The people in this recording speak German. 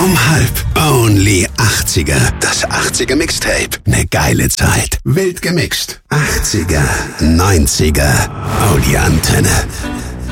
Um 12. Only 80er. Das 80er Mixtape. Ne geile Zeit. Wild gemixt. 80er, 90er. Audi Antenne.